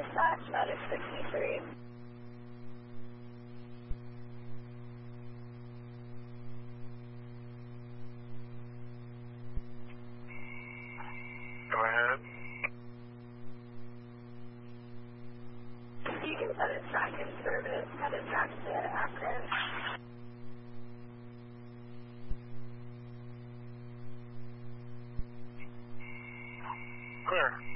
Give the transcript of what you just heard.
dispatch, that is 63. Go ahead. You can set a track in service, set a track to Akron. Clear.